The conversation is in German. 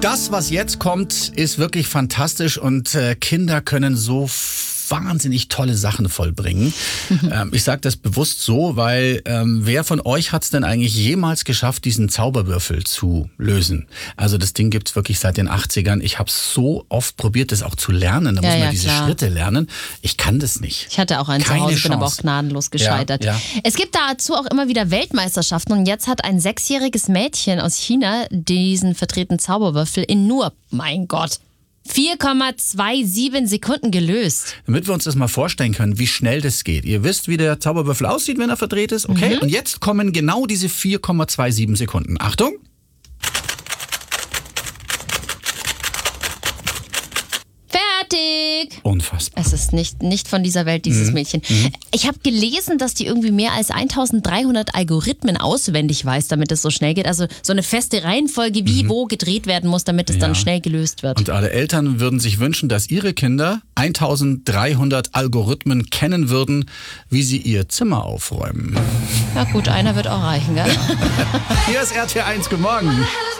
Das, was jetzt kommt, ist wirklich fantastisch und Kinder können so wahnsinnig tolle Sachen vollbringen. Ich sage das bewusst so, weil wer von euch hat es denn eigentlich jemals geschafft, diesen Zauberwürfel zu lösen? Also das Ding gibt's wirklich seit den 80ern. Ich habe so oft probiert, das auch zu lernen. Da muss man diese Schritte lernen. Ich kann das nicht. Ich hatte auch einen zu Hause, bin aber auch gnadenlos gescheitert. Ja. Es gibt dazu auch immer wieder Weltmeisterschaften und jetzt hat ein 6-jähriges Mädchen aus China diesen verdrehten Zauberwürfel in nur, mein Gott, 4,27 Sekunden gelöst. Damit wir uns das mal vorstellen können, wie schnell das geht. Ihr wisst, wie der Zauberwürfel aussieht, wenn er verdreht ist, okay? Und jetzt kommen genau diese 4,27 Sekunden. Achtung! Fertig! Unfassbar. Es ist nicht von dieser Welt, dieses Mädchen. Ich habe gelesen, dass die irgendwie mehr als 1300 Algorithmen auswendig weiß, damit es so schnell geht. Also so eine feste Reihenfolge, wie wo gedreht werden muss, damit es dann schnell gelöst wird. Und alle Eltern würden sich wünschen, dass ihre Kinder 1300 Algorithmen kennen würden, wie sie ihr Zimmer aufräumen. Na gut, einer wird auch reichen, gell? Hier ist RT1, guten Morgen.